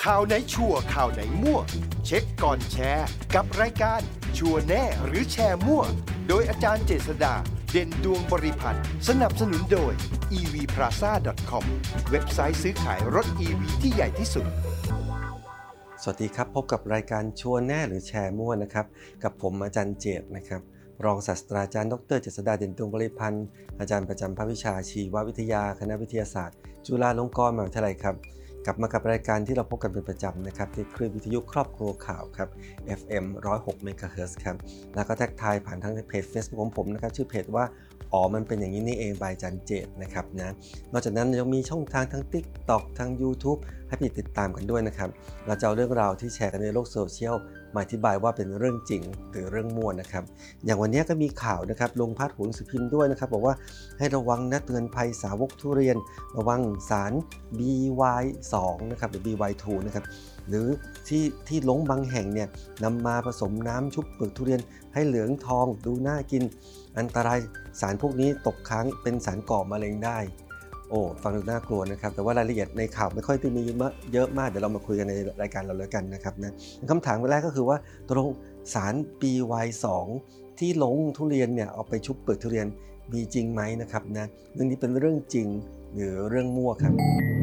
ข่าวไหนชัวร์ข่าวไหนมั่วเช็คก่อนแชร์กับรายการชัวร์แน่หรือแชร์มั่วโดยอาจารย์เจษฎาเด่นดวงบริพันธ์สนับสนุนโดย evplaza.com เว็บไซต์ซื้อขายรถ EV ที่ใหญ่ที่สุดสวัสดีครับพบกับรายการชัวร์แน่หรือแชร์มั่วนะครับกับผมอาจารย์เจตนะครับรองศาสตราจารย์ดร.เจษฎาเด่นดวงบริพันธ์อาจารย์ประจำภาควิชาชีววิทยาคณะวิทยาศาสตร์จุฬาลงกรณ์มหาวิทยาลัยครับกลับมากับรายการที่เราพบกันเป็นประจำนะครับที่คลื่นวิทยุครอบครัวข่าวครับ FM 106 MHz ครับแล้วก็แท็กทายผ่านทางเพจ Facebook ของผมนะครับชื่อเพจว่ามันเป็นอย่างนี้นี่เองบายอาจารย์เจตนะครับนะนอกจากนั้นยังมีช่องทางทั้ง TikTok ทั้ง YouTube ให้ไปติดตามกันด้วยนะครับเราจะเอาเรื่องราวที่แชร์กันในโลกโซเชียลมาอธิบายว่าเป็นเรื่องจริงหรือเรื่องมั่วนะครับอย่างวันนี้ก็มีข่าวนะครับลงพาดหัวหนังสือพิมพ์ด้วยนะครับบอกว่าให้ระวังนะเตือนภัยสาวกทุเรียนระวังสาร BY2 นะครับหรือ BY2 นะครับหรือที่หลงบางแห่งเนี่ยนำมาผสมน้ำชุบเปลือกทุเรียนให้เหลืองทองดูน่ากินอันตรายสารพวกนี้ตกค้างเป็นสารก่อมะเร็งได้ฟังดูน่ากลัวนะครับแต่ว่ารายละเอียดในข่าวไม่ค่อยมีเยอะมากเดี๋ยวเรามาคุยกันในรายการเราแล้วกันนะครับนะคำถามแรกก็คือว่าตกลงสาร BY2 ที่หลงทุเรียนเนี่ยเอาไปชุบเปลือกทุเรียนมีจริงไหมนะครับนะเรื่องนี้เป็นเรื่องจริงหรือเรื่องมั่วครับ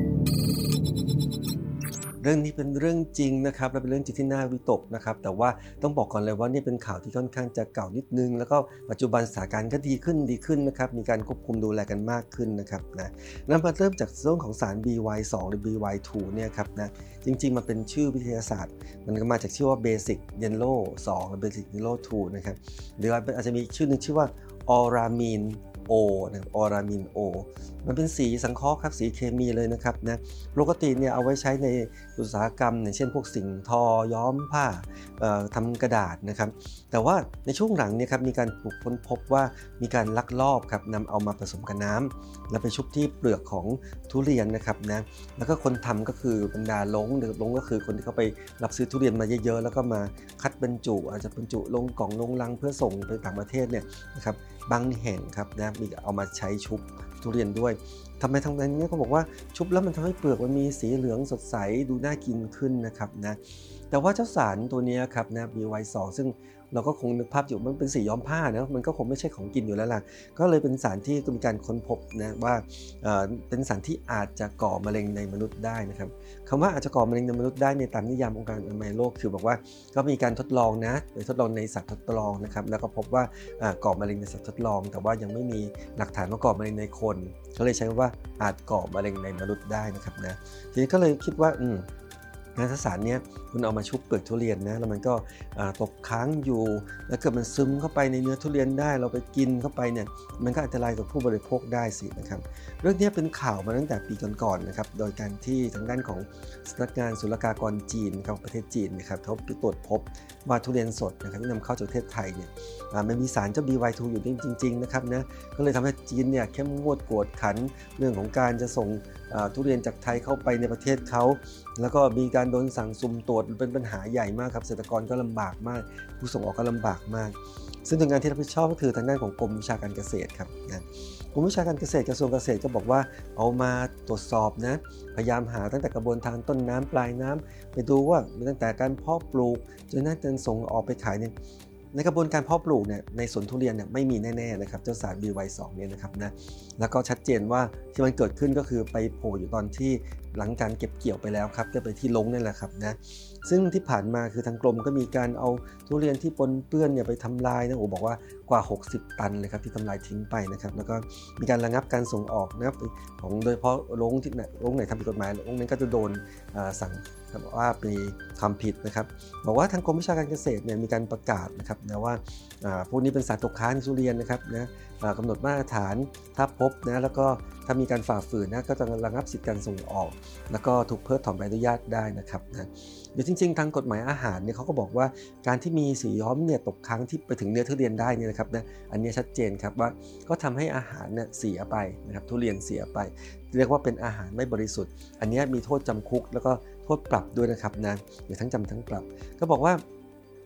เรื่องนี้เป็นเรื่องจริงนะครับและเป็นเรื่องจริงที่น่าวิตกนะครับแต่ว่าต้องบอกก่อนเลยว่านี่เป็นข่าวที่ค่อนข้างจะเก่านิดนึงแล้วก็ปัจจุบันสถานการณ์ก็ดีขึ้นนะครับมีการควบคุมดูแลกันมากขึ้นนะครับนะแล้วมาเริ่มจากเรื่องของสาร BY2 หรือ BY2 เนี่ยครับนะจริงๆมันเป็นชื่อวิทยาศาสตร์มันก็มาจากชื่อว่า Basic Yellow 2 หรือ Basic Yellow 2 นะครับหรืออาจจะมีชื่อนึงชื่อว่า Auramine O นะครับ Auramine O มันเป็นสีสังเคราะห์ครับสีเคมีเลยนะครับนะปกติเนี่ยเอาไว้ใช้ในอุตสาหกรรมอย่างเช่นพวกสิ่งทอย้อมผ้าทำกระดาษนะครับแต่ว่าในช่วงหลังเนี่ยครับมีการค้นพบว่ามีการลักลอบครับนำเอามาผสมกับน้ำแล้วไปชุบที่เปลือกของทุเรียนนะครับนะแล้วก็คนทำก็คือบรรดาลงก็คือคนที่เขาไปรับซื้อทุเรียนมาเยอะๆแล้วก็มาคัดบรรจุอาจจะบรรจุลงกล่องลงลังเพื่อส่งไปต่างประเทศเนี่ยนะครับบางแห่งครับนะมีเอามาใช้ชุบทุเรียนด้วยทำไมทางนั้นเนี่ยเขาบอกว่าชุบแล้วมันทำให้เปลือกมันมีสีเหลืองสดใสดูน่ากินขึ้นนะครับนะแต่ว่าเจ้าสารตัวนี้ครับนะ BY2 ซึ่งเราก็คงนึกภาพอยู่มันเป็นสีย้อมผ้านะมันก็คงไม่ใช่ของกินอยู่แล้วล่ะก็เลยเป็นสารที่มีการค้นพบนะว่าเป็นสารที่อาจจะก่อมะเร็งในมนุษย์ได้นะครับคำว่าอาจจะก่อมะเร็งในมนุษย์ได้ในตามนิยามองค์การอนามัยโลกคือบอกว่าก็มีการทดลองนะโดยทดลองในสัตว์ทดลองนะครับแล้วก็พบว่าก่อมะเร็งในสัตว์ทดลองแต่ว่ายังไม่มีหลักฐานว่าก่อมะเร็งในคนก็เลยใช้ว่าอาจก่อมะเร็งในมนุษย์ได้นะครับนะทีนี้ก็เลยคิดว่าถ้าสารเนี้ยคุณเอามาชุบเปลือกทุเรียนนะแล้วมันก็ตกค้างอยู่แล้วเกิดมันซึมเข้าไปในเนื้อทุเรียนได้เราไปกินเข้าไปเนี่ยมันก็อันตรายต่อผู้บริโภคได้สินะครับเรื่องนี้เป็นข่าวมาตั้งแต่ปีก่อนๆนะครับโดยการที่ทางด้านของสำนักงานศุลกากรจีนของประเทศจีนนะครับเขาไปตรวจพบว่าทุเรียนสดนะครับที่นำเข้าจากประเทศไทยเนี่ยมันมีสารเจ้า BY2 อยู่จริงๆนะครับนะก็เลยทำให้จีนเนี่ยเข้มงวดกวดขันเรื่องของการจะส่งทุเรียนจากไทยเข้าไปในประเทศเขาแล้วก็มีการโดนสั่งสุ่มตรวจเป็นปัญหาใหญ่มากครับเกษตรกรก็ลำบากมากผู้ส่งออกก็ลำบากมากซึ่งหน่วยงานที่รับผิดชอบก็คือทางด้านของกรมวิชาการเกษตรครับนะกรมวิชาการเกษตรกระทรวงเกษตรก็บอกว่าเอามาตรวจสอบนะพยายามหาตั้งแต่กระบวนการต้นน้ำปลายน้ำไปดูว่าตั้งแต่การเพาะปลูกจนจนส่งออกไปขายเนี่ยในกระบวนการเพาะปลูกเนี่ยในสวนทุเรียนเนี่ยไม่มีแน่ๆนะครับเจ้าสาร BY2 เนี่ยนะครับนะแล้วก็ชัดเจนว่าที่มันเกิดขึ้นก็คือไปโผล่อยู่ตอนที่หลังการเก็บเกี่ยวไปแล้วครับก็ไปที่ลงนั่นแหละครับนะซึ่งที่ผ่านมาคือทางกรมก็มีการเอาทุเรียนที่ปนเปื้อนเนี่ยไปทำลายนะบอกว่ากว่า60 ตันเลยครับที่ทำลายทิ้งไปนะครับแล้วก็มีการระงับการส่งออกนะครับของโดยเฉพาะลงไหนทำผิดกฎหมายลงนั้นก็จะโดนสั่งว่ามีความผิดนะครับบอกว่าทางกรมวิชาการเกษตรเนี่ยมีการประกาศนะครับนะว่าพวกนี้เป็นสารตกค้างในทุเรียนนะครับนะกำหนดมาตรฐานถ้าพบนะแล้วก็ถ้ามีการฝ่าฝืนนะก็จะระงับสิทธิการส่งออกแล้วก็ถูกเพิกถอนใบอนุญาตได้นะครับนะเดี๋ยวจริงๆทางกฎหมายอาหารเนี่ยเขาก็บอกว่าการที่มีสีย้อมเนี่ยตกค้างที่ไปถึงเนื้อทุเรียนได้เนี่ยนะครับนะอันนี้ชัดเจนครับว่าก็ทำให้อาหารเนี่ยเสียไปนะครับทุเรียนเสียไปเรียกว่าเป็นอาหารไม่บริสุทธิ์อันนี้มีโทษจำคุกแล้วก็โทษปรับด้วยนะครับนะหรือทั้งจำทั้งปรับก็บอกว่า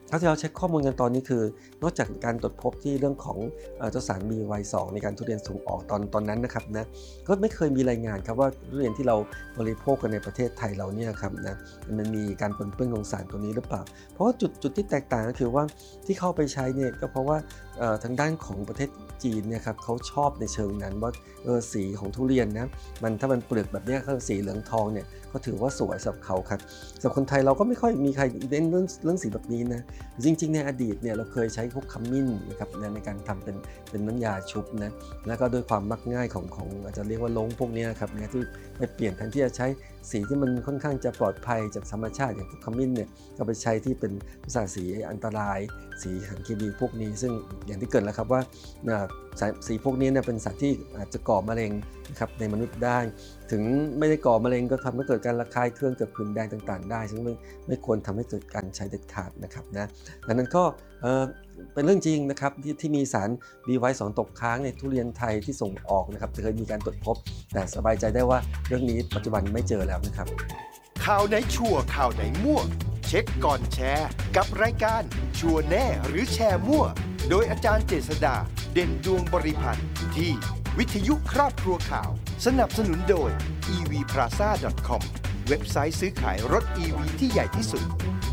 เท่าที่เราเช็คข้อมูลกันตอนนี้คือนอกจากการตรวจพบที่เรื่องของเจ้าสาร BY2 ในการทุเรียนส่งออกตอนนั้นนะครับนะก็ไม่เคยมีรายงานครับว่าทุเรียนที่เราบริโภคกันในประเทศไทยเราเนี่ยครับนะมันมีการปนเปื้อนของสารตัวนี้หรือเปล่าเพราะว่าจุดที่แตกต่างก็คือว่าที่เข้าไปใช้เนี่ยก็เพราะว่าทางด้านของประเทศจีนเนี่ยครับเขาชอบในเชิงนั้นว่าสีของทุเรียนนะถ้ามันเปลือกแบบนี้เขาสีเหลืองทองเนี่ยก็ถือว่าสวยสำหรับเขาครับสำหรับคนไทยเราก็ไม่ค่อยมีใครเน้นเรื่องสีแบบนี้นะจริงๆในอดีตเนี่ยเราเคยใช้พวกขมิ้นนะครับในการทำเป็นน้ำยาชุบนะแล้วก็ด้วยความมักง่ายของอาจจะเรียกว่าลงพวกนี้ครับเนี่ยที่ไปเปลี่ยนแทนที่จะใช้สีที่มันค่อนข้างจะปลอดภัยจากธรรมชาติอย่างพวกขมิ้นเนี่ยก็ไปใช้ที่เป็นสารสีอันตรายสีสารเคมีพวกนี้ซึ่งอย่างที่เกิดแล้วครับว่าสีพวกนี้เนี่ยเป็นสารที่อาจจะก่อมะเร็งนะครับในมนุษย์ได้ถึงไม่ได้ก่อมะเร็งก็ทำให้เกิดการระคายเคืองเกิดผื่นแดงต่างๆได้ซึ่งไม่ควรทำให้เกิดการใช้เด็ดขาดนะครับนะดังนั้นก็เป็นเรื่องจริงนะครับที่มีสาร BY2 ตกค้างในทุเรียนไทยที่ส่งออกนะครับเคยมีการตรวจพบแต่สบายใจได้ว่าเรื่องนี้ปัจจุบันไม่เจอแล้วนะครับข่าวไหนชัวร์ข่าวไหนมั่วเช็คก่อนแชร์กับรายการชัวร์แน่หรือแชร์มั่วโดยอาจารย์เจษฎาเด่นดวงบริพันธ์ที่วิทยุครอบครัวข่าวสนับสนุนโดย evplaza.com เว็บไซต์ซื้อขายรถ EV ที่ใหญ่ที่สุด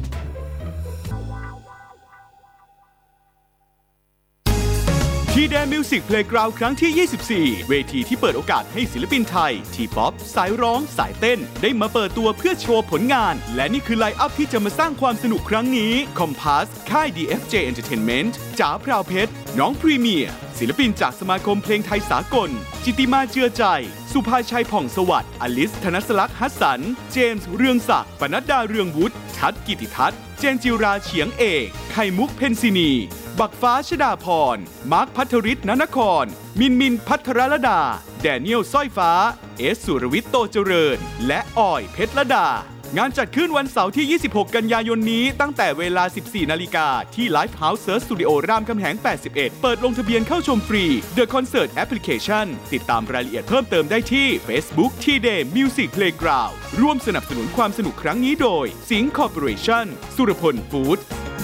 ทีแดนมิวสิกเพลย์กราวด์ครั้งที่ 24 เวทีที่เปิดโอกาสให้ศิลปินไทยทีป๊อปสายร้องสายเต้นได้มาเปิดตัวเพื่อโชว์ผลงานและนี่คือไลน์อัพที่จะมาสร้างความสนุกครั้งนี้คอมพาสค่าย DFJ Entertainment จ๋าพราวเพชรน้องพรีเมียร์ศิลปินจากสมาคมเพลงไทยสากลจิติมาเจือใจสุภาชัยผ่องสวัสดิ์อลิสธนสลักษ์ฮัสสันเจมส์เรืองศักดิ์ปนัดดาเรืองวุฒิทัศน์กิติทัศน์เจนจิราเฉียงเอกไข่มุกเพนซินีบักฟ้าชดาพรมาร์คพัทริศนนครมินพัทรลดาแดเนียลสร้อยฟ้าเอสสุรวิทย์โตเจริญและออยเพชรลดางานจัดขึ้นวันเสาร์ที่ 26 กันยายนนี้ตั้งแต่เวลา 14 นาฬิกาที่ Live House Search Studio รามคำแหง 81 เปิดลงทะเบียนเข้าชมฟรี The Concert Application ติดตามรายละเอียดเพิ่มเติมได้ที่ Facebook T-Day Music Playground ร่วมสนับสนุนความสนุกครั้งนี้โดยสิงห์ Corporation สุรพลฟู้ด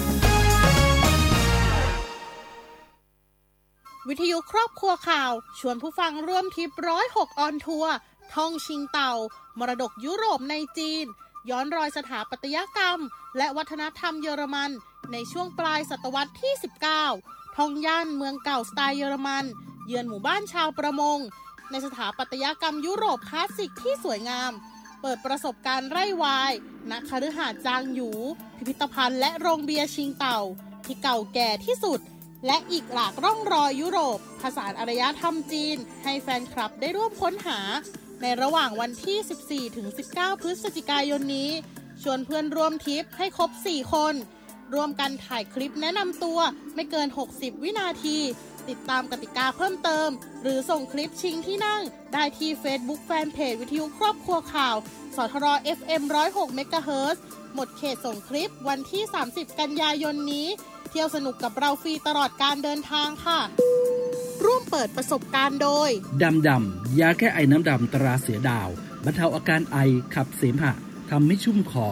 วิทยุครอบครัวข่าวชวนผู้ฟังร่วมทริป106ออนทัวร์ท่องชิงเต่ามรดกยุโรปในจีนย้อนรอยสถาปัตยกรรมและวัฒนธรรมเยอรมันในช่วงปลายศตวรรษที่ 19 ท่องย่านเมืองเก่าสไตล์เยอรมันเยือนหมู่บ้านชาวประมงในสถาปัตยกรรมยุโรปคลาสสิกที่สวยงามเปิดประสบการณ์ไร่วายณคฤหาสน์จางหยูพิพิธภัณฑ์และโรงเบียร์ชิงเต่าที่เก่าแก่ที่สุดและอีกหลากร่องรอยยุโรปผสานอารยธรรมจีนให้แฟนคลับได้ร่วมค้นหาในระหว่างวันที่ 14-19 พฤศจิกายนนี้ชวนเพื่อนร่วมทริปให้ครบ 4 คนร่วมกันถ่ายคลิปแนะนำตัวไม่เกิน 60 วินาทีติดตามกติกาเพิ่มเติมหรือส่งคลิปชิงที่นั่งได้ที่ Facebook Fanpage วิทยุครอบครัวข่าวสทร FM 106 เมกะเฮิรตซ์หมดเขตส่งคลิปวันที่ 30 กันยายนนี้เที่ยวสนุกกับเราฟรีตลอดการเดินทางค่ะร่วมเปิดประสบการณ์โดยดำยาแก้ไอน้ำดำตราเสือดาวบรรเทาอาการไอขับเสมหะทำให้ชุ่มคอ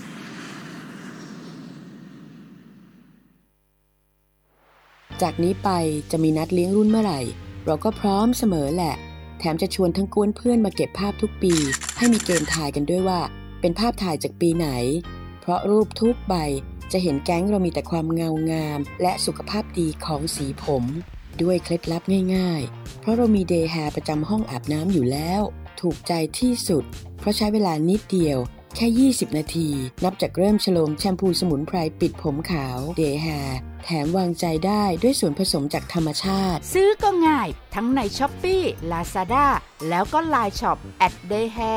จากนี้ไปจะมีนัดเลี้ยงรุ่นเมื่อไหร่เราก็พร้อมเสมอแหละแถมจะชวนทั้งกวนเพื่อนมาเก็บภาพทุกปีให้มีเกมถ่ายกันด้วยว่าเป็นภาพถ่ายจากปีไหนเพราะรูปทุกใบจะเห็นแก๊งเรามีแต่ความเงางามและสุขภาพดีของสีผมด้วยเคล็ดลับง่ายๆเพราะเรามีเดย์แฮร์ประจำห้องอาบน้ำอยู่แล้วถูกใจที่สุดเพราะใช้เวลานิดเดียวแค่20นาทีนับจากเริ่มฉโลมแชมพูสมุนไพรปิดผมขาวเดย์แฮร์แถมวางใจได้ด้วยส่วนผสมจากธรรมชาติซื้อก็ง่ายทั้งใน Shopee Lazada แล้วก็ LINE Shop @dayhair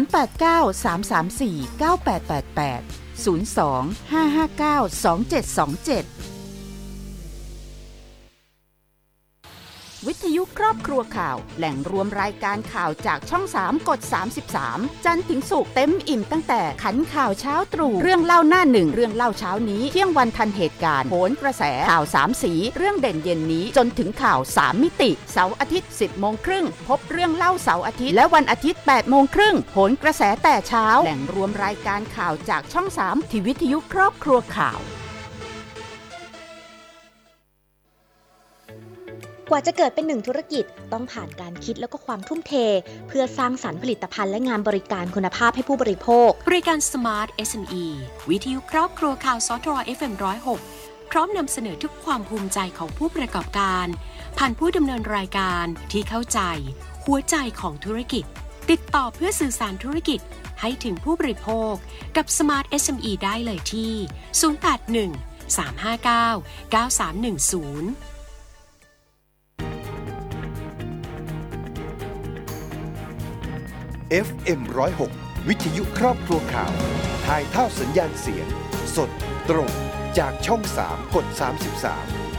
089-334-9888 02-559-2727วิทยุครอบครัวข่าวแหล่งรวมรายการข่าวจากช่อง3กด33จันทร์ถึงศุกร์เต็มอิ่มตั้งแต่ขันข่าวเช้าตรู่เรื่องเล่าหน้าหนึ่งเรื่องเล่าเช้านี้เที่ยงวันทันเหตุการณ์โหนกระแสข่าว3สีเรื่องเด่นเย็นนี้จนถึงข่าว3มิติเสาร์อาทิตย์ 10:30 น.พบเรื่องเล่าเสาร์อาทิตย์และวันอาทิตย์ 8:30 น.โหนกระแสแต่เช้าแหล่งรวมรายการข่าวจากช่อง3ที่วิทยุครอบครัวข่าวกว่าจะเกิดเป็นหนึ่งธุรกิจต้องผ่านการคิดแล้วก็ความทุ่มเทเพื่อสร้างสรรค์ผลิตภัณฑ์และงานบริการคุณภาพให้ผู้บริโภครายการ Smart SME วิทยุครอบครัวข่าวสทร FM 106 พร้อมนำเสนอทุกความภูมิใจของผู้ประกอบการผ่านผู้ดำเนินรายการที่เข้าใจหัวใจของธุรกิจติดต่อเพื่อสื่อสารธุรกิจให้ถึงผู้บริโภคกับ Smart SME ได้เลยที่ 081 359 9310 FM 106 วิทยุครอบครัวข่าวถ่ายทอดสัญญาณเสียงสดตรงจากช่อง 3 กด 33